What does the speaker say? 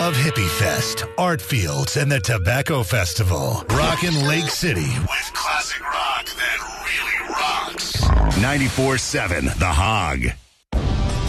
of Hippie Fest, Art Fields, and the Tobacco Festival. Rockin' Lake City with classic rock that really rocks. 94.7 The Hog.